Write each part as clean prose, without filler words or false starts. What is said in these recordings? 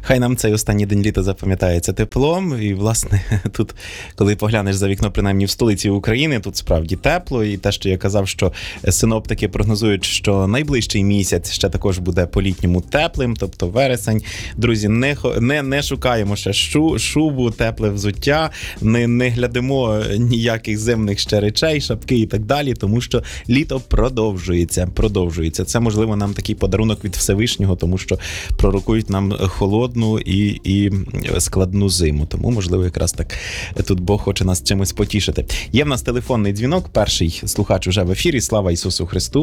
Хай нам цей останній день літа запам'ятається теплом. І, власне, тут, коли поглянеш за вікно, принаймні в столиці України, тут справді тепло. І те, що я казав, що синоптики прогнозують, що найближчий місяць ще також буде по-літньому теплим, тобто вересень. Друзі, не шукаємо ще шубу, тепле взуття, не глядимо ніяких зимних ще речей, шапки і так далі, тому що літо продовжується. Це, можливо, нам такий подарунок від Всевишнього, тому що пророкують нам холодну і складну зиму. Тому, можливо, якраз так тут Бог хоче нас чимось потішити. Є в нас телефонний дзвінок, перший слухач уже в ефірі. Слава Ісусу Христу.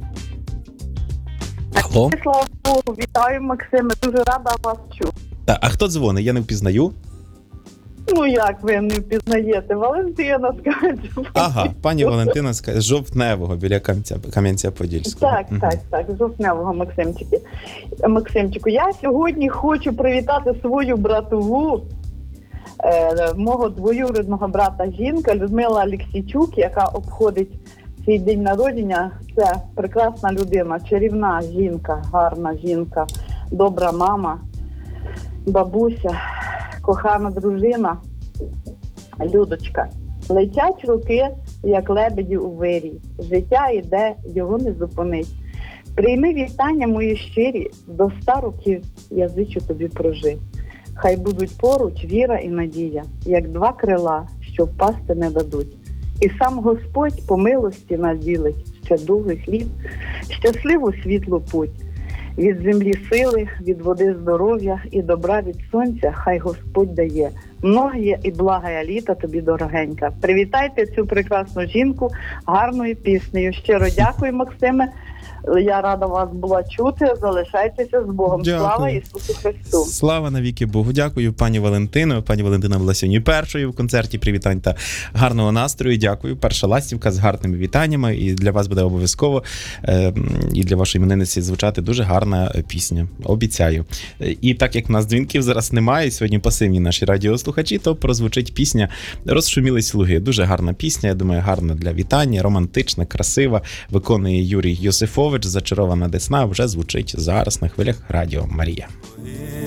Алло. Слава Богу, вітаю, Максиме, дуже рада вас чути. А хто дзвонить? Я не впізнаю. Ну як ви не впізнаєте? Валентина скаже. Ага, пані Валентина з Жовтневого, біля Кам'янця-Подільського. Так, Жовтневого, Максимчику. Я сьогодні хочу привітати свою братову, мого двоюрідного брата жінка Людмила Алексійчук, яка обходить свій день народження. Це прекрасна людина, чарівна жінка, гарна жінка, добра мама, бабуся, кохана дружина, Людочка. Летять роки, як лебеді у вирій. Життя йде, його не зупинить. Прийми вітання мої щирі, до 100 років я зичу тобі прожити. Хай будуть поруч віра і надія, як два крила, що впасти не дадуть. І сам Господь по милості наділить ще довгих літ, щасливу світлу путь. Від землі сили, від води здоров'я і добра від сонця хай Господь дає. Многія і благая літа тобі, дорогенька. Привітайте цю прекрасну жінку гарною піснею. Щиро дякую, Максиме. Я рада вас була чути. Залишайтеся з Богом. Дякую. Слава Ісусу Христу. Слава навіки Богу. Дякую, пані Валентино. Пані Валентина була сьогодні першою в концерті привітань та гарного настрою. Дякую. Перша ластівка з гарними вітаннями. І для вас буде обов'язково, і для вашої іменинниці звучати дуже гарна пісня. Обіцяю. І так як в нас дзвінків зараз немає, сьогодні пасивні наші радіослухачі, то прозвучить пісня «Розшумілись луги». Дуже гарна пісня, я думаю, гарна для вітання, романтична, красива. Виконує Юрій Йосифович, «Зачарована Десна», вже звучить зараз на хвилях Радіо Марія.